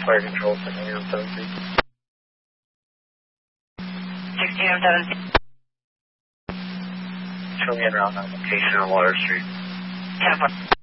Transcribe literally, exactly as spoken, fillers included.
Fire control, sixteen oh seven C. sixteen oh seven C. Show me en route on location on Water Street. ten four.